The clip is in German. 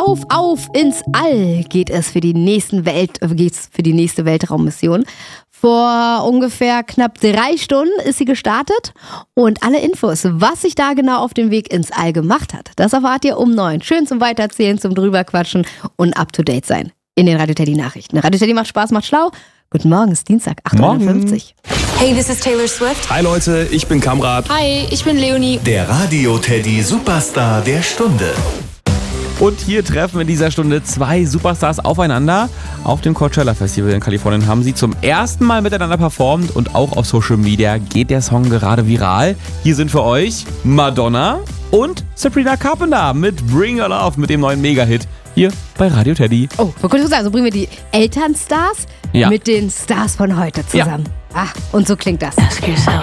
Auf ins All geht es für die nächste Weltraummission. Vor ungefähr knapp 3 Stunden ist sie gestartet und alle Infos, was sich da genau auf dem Weg ins All gemacht hat, das erfahrt ihr um 9. Schön zum Weitererzählen, zum Drüberquatschen und up to date sein in den Radio Teddy Nachrichten. Radio Teddy macht Spaß, macht schlau. Guten Morgen, es ist Dienstag, 8:50 Uhr. Hey, this is Taylor Swift. Hi Leute, ich bin Kamrat. Hi, ich bin Leonie. Der Radio Teddy Superstar der Stunde. Und hier treffen in dieser Stunde 2 Superstars aufeinander. Auf dem Coachella Festival in Kalifornien haben sie zum ersten Mal miteinander performt und auch auf Social Media geht der Song gerade viral. Hier sind für euch Madonna und Sabrina Carpenter mit Bring Your Love, mit dem neuen Mega-Hit hier bei Radio Teddy. Oh, man könnte sagen, so bringen wir die Elternstars mit den Stars von heute zusammen. Ja. Und so klingt das. Ask yourself,